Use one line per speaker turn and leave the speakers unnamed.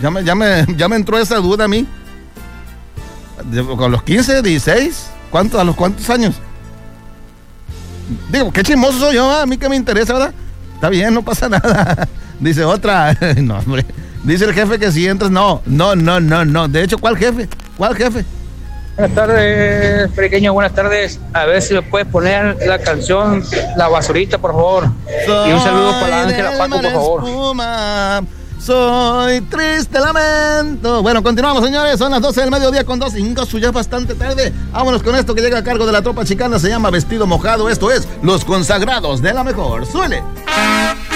Ya me entró esa duda a mí. ¿Con los 15, 16? ¿A los cuántos años? Digo, qué chismoso soy yo, a mí que me interesa, ¿verdad? Está bien, no pasa nada. Dice otra, no, hombre. Dice el jefe que si entras, no. De hecho, ¿cuál jefe?
Buenas tardes, pequeño, buenas tardes. A ver si me puedes poner la canción La Basurita, por favor. Y un saludo para Ángela Paco, por favor.
Espuma, soy triste lamento. Bueno, continuamos, señores. Son las 12 del mediodía con 2:05. Ya es bastante tarde. Vámonos con esto que llega a cargo de la tropa chicana. Se llama Vestido Mojado. Esto es Los Consagrados de la Mejor. ¡Suele!